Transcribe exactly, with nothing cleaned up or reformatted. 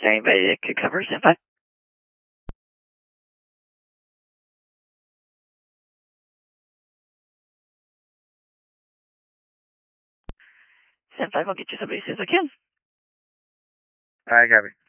there anybody that could cover Stand five? Stand five, I'll get you somebody as soon as I can. Alright, copy.